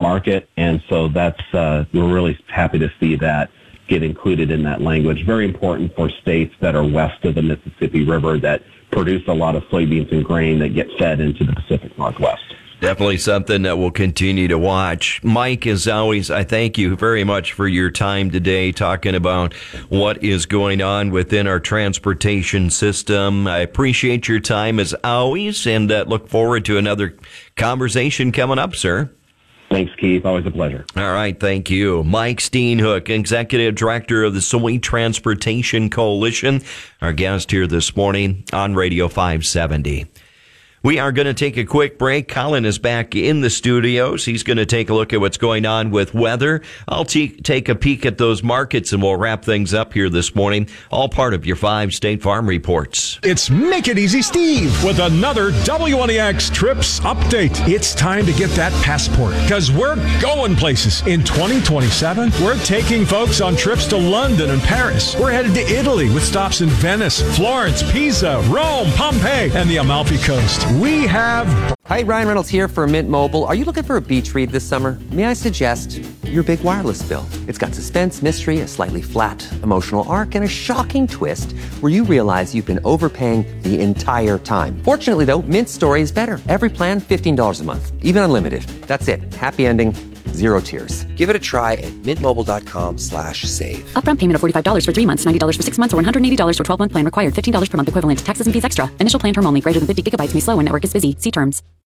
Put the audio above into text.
market. And so that's, we're really happy to see that get included in that language. Very important for states that are west of the Mississippi River that produce a lot of soybeans and grain that get fed into the Pacific Northwest. Definitely something that we'll continue to watch. Mike, as always, I thank you very much for your time today talking about what is going on within our transportation system. I appreciate your time as always and look forward to another conversation coming up, sir. Thanks, Keith. Always a pleasure. All right. Thank you. Mike Steenhoek, Executive Director of the Soy Transportation Coalition, our guest here this morning on Radio 570. We are going to take a quick break. Colin is back in the studios. He's going to take a look at what's going on with weather. I'll take a peek at those markets, and we'll wrap things up here this morning. All part of your 5 State Farm reports. It's Make It Easy Steve with another WNEX Trips update. It's time to get that passport because we're going places. In 2027, we're taking folks on trips to London and Paris. We're headed to Italy with stops in Venice, Florence, Pisa, Rome, Pompeii, and the Amalfi Coast. We have... Hi, Ryan Reynolds here for Mint Mobile. Are you looking for a beach read this summer? May I suggest your big wireless bill? It's got suspense, mystery, a slightly flat emotional arc, and a shocking twist where you realize you've been overpaying the entire time. Fortunately, though, Mint's story is better. Every plan, $15 a month. Even unlimited. That's it. Happy ending. Zero tears. Give it a try at mintmobile.com/save. Upfront payment of $45 for 3 months, $90 for 6 months, or $180 for 12-month plan required. $15 per month equivalent. Taxes and fees extra. Initial plan term only. Greater than 50 gigabytes may slow when network is busy. See terms.